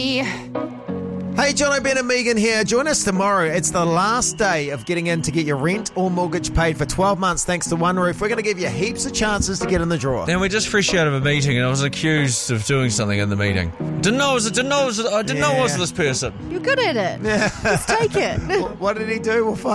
Hey, Jono, Ben and Megan here. Join us tomorrow. It's the last day of getting in to get your rent or mortgage paid for 12 months thanks to One Roof. We're going to give you heaps of chances to get in the draw. Then we're just fresh out of a meeting and I was accused of doing something in the meeting. I didn't know it was this person. You're good at it. Just take it. What did he do? We'll find